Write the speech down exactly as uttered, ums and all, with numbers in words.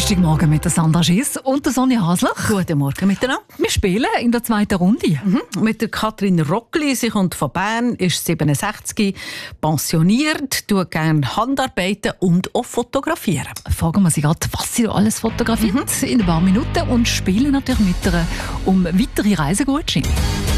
Dienstagmorgen mit der Sandra Schiss und der Sonja Hasler. Guten Morgen miteinander. Wir spielen in der zweiten Runde. Mhm. Mit der Katrin Rockli. Sie kommt von Bern, ist siebenundsechzig, pensioniert, tut gerne Handarbeiten und auch fotografieren. Fragen wir sie gerade, was sie alles fotografiert, mhm. in ein paar Minuten und spielen natürlich mit ihr um weitere Reisegutscheine.